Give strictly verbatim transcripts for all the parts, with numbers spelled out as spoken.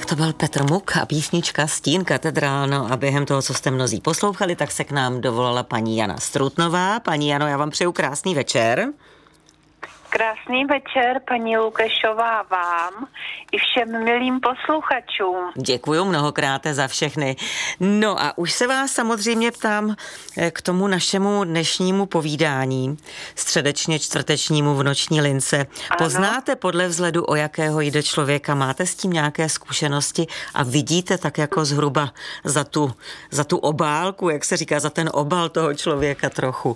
to byl Petr Muk a písnička Stín katedrál. A během toho, co jste mnozí poslouchali, tak se k nám dovolala paní Jana Strutnová. Paní Jano, já vám přeju krásný večer. Krásný večer, paní Lukešová, vám i všem milým posluchačům. Děkuju mnohokrát za všechny. No a už se vás samozřejmě ptám k tomu našemu dnešnímu povídání, středečně čtvrtečnímu v noční lince. Ano. Poznáte podle vzhledu, o jakého jde člověka? Máte s tím nějaké zkušenosti a vidíte tak jako zhruba za tu, za tu obálku, jak se říká, za ten obal toho člověka trochu?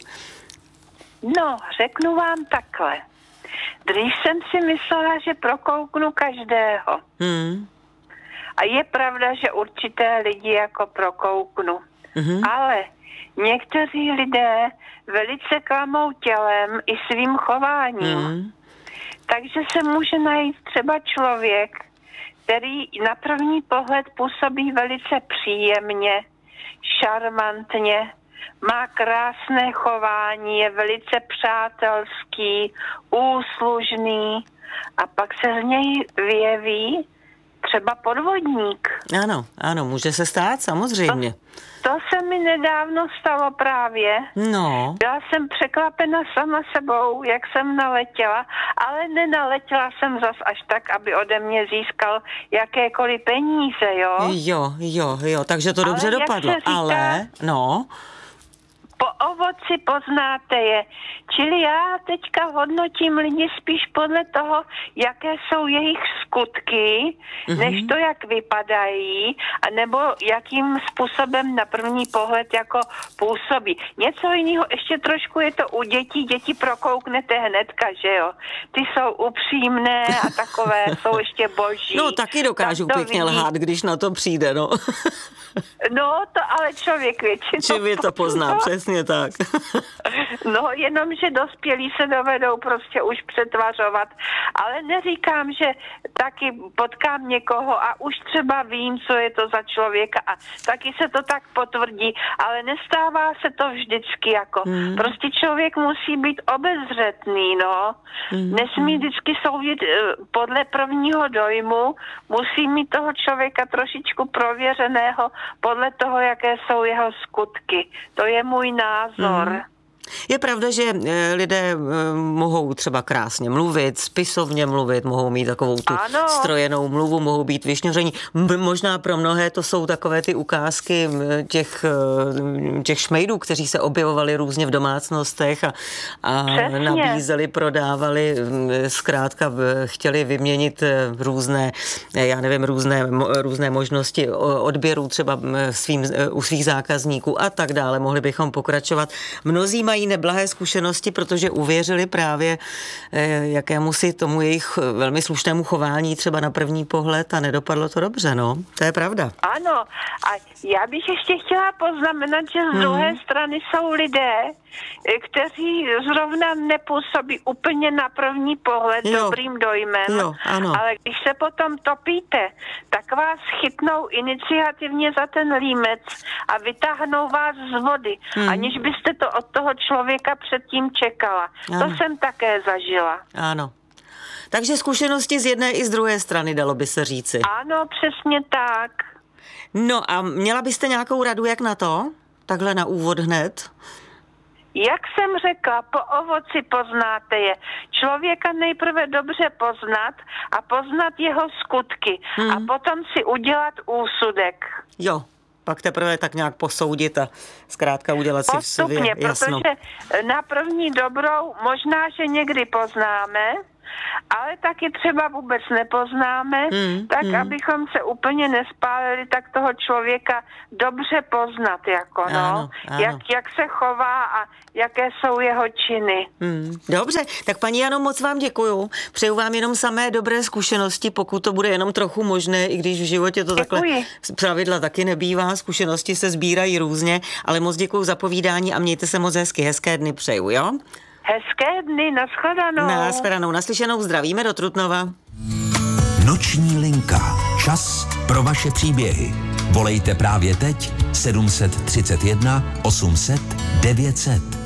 No, řeknu vám takhle. Dřív jsem si myslela, že prokouknu každého. Hmm. A je pravda, že určité lidi jako prokouknu. Hmm. Ale někteří lidé velice klamou tělem i svým chováním. Hmm. Takže se může najít třeba člověk, který na první pohled působí velice příjemně, šarmantně, má krásné chování, je velice přátelský, úslužný a pak se z něj vyjeví třeba podvodník. Ano, ano, může se stát, samozřejmě. To, to se mi nedávno stalo právě. No. Byla jsem překvapena sama sebou, jak jsem naletěla, ale nenaletěla jsem zas až tak, aby ode mě získal jakékoliv peníze, jo? Jo, jo, jo, takže to dobře ale dopadlo, říká, ale, no... Po ovoci poznáte je. Čili já teďka hodnotím lidi spíš podle toho, jaké jsou jejich skutky, mm-hmm. než to, jak vypadají, anebo jakým způsobem na první pohled jako působí. Něco jiného, ještě trošku je to u dětí, děti prokouknete hnedka, že jo. Ty jsou upřímné a takové jsou ještě boží. No taky dokážu tak pěkně vidí. Lhát, když na to přijde, no. No, to ale člověk většinou. Člověk to pozná, přesně tak. No, jenom, že dospělí se dovedou prostě už přetvařovat. Ale neříkám, že taky potkám někoho a už třeba vím, co je to za člověka a taky se to tak potvrdí, ale nestává se to vždycky jako. Mm. Prostě člověk musí být obezřetný, no. Mm. Nesmí vždycky soudit podle prvního dojmu, musí mít toho člověka trošičku prověřeného podle toho, jaké jsou jeho skutky. To je můj názor. Mm. Je pravda, že lidé mohou třeba krásně mluvit, spisovně mluvit, mohou mít takovou tu ano. strojenou mluvu, mohou být vyšňoření. Možná pro mnohé to jsou takové ty ukázky těch, těch šmejdů, kteří se objevovali různě v domácnostech a, a nabízeli, prodávali, zkrátka chtěli vyměnit různé, já nevím, různé, různé možnosti odběrů třeba svým, u svých zákazníků a tak dále. Mohli bychom pokračovat. Mnozí mají neblahé zkušenosti, protože uvěřili právě jakému si tomu jejich velmi slušnému chování třeba na první pohled a nedopadlo to dobře, no. To je pravda. Ano. A já bych ještě chtěla poznamenat, že z hmm. druhé strany jsou lidé, kteří zrovna nepůsobí úplně na první pohled jo. dobrým dojmem, jo, ano. ale když se potom topíte, tak vás chytnou iniciativně za ten límec a vytáhnou vás z vody, hmm. aniž byste to od toho člověka předtím čekala. Ano. To jsem také zažila. Ano. Takže zkušenosti z jedné i z druhé strany, dalo by se říci. Ano, přesně tak. No a měla byste nějakou radu, jak na to? Takhle na úvod hned? Jak jsem řekla, po ovoci poznáte je. Člověka nejprve dobře poznat a poznat jeho skutky hmm. a potom si udělat úsudek. Jo, pak teprve tak nějak posoudit a zkrátka udělat si postupně, v sobě jasno. Protože na první dobrou možná, že někdy poznáme, ale taky třeba vůbec nepoznáme, hmm, tak hmm. abychom se úplně nespálili, tak toho člověka dobře poznat, jako no, ano, ano. Jak, jak se chová a jaké jsou jeho činy. Hmm, dobře, tak paní Jano, moc vám děkuju. Přeju vám jenom samé dobré zkušenosti, pokud to bude jenom trochu možné, i když v životě to Děkuji. takhle pravidla taky nebývá, zkušenosti se sbírají různě, ale moc děkuju za povídání a mějte se moc hezky, hezké dny přeju, jo? Hezké dny, nashledanou. Nashledanou, naslyšenou, zdravíme do Trutnova. Noční linka. Čas pro vaše příběhy. Volejte právě teď sedm set třicet jedna osm set devět set.